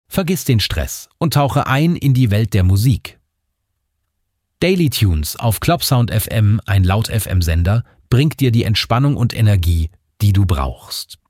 Vergiss den Stress und tauche ein in die Welt der Musik. Daily Tunes auf Clubsound FM, ein Laut-FM-Sender, bringt dir die Entspannung und Energie, die du brauchst.